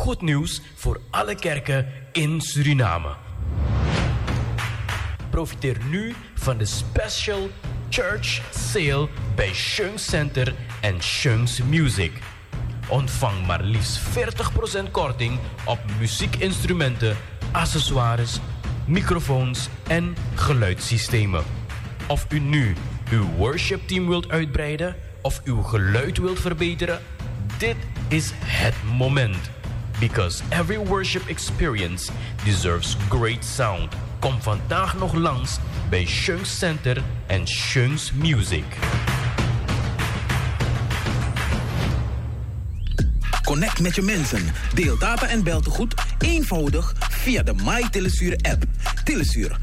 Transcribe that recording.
goed nieuws voor alle kerken in Suriname. Profiteer nu van de Special Church Sale bij Shunks Center en Shunks Music. Ontvang maar liefst 40% korting op muziekinstrumenten, accessoires, microfoons en geluidssystemen. Of u nu uw worshipteam wilt uitbreiden of uw geluid wilt verbeteren, dit is het moment. Because every worship experience deserves great sound. Kom vandaag nog langs bij Shunks Center en Shunks Music. Connect met je mensen. Deel data en beltegoed eenvoudig via de MyTeleSuur app. Telesuur,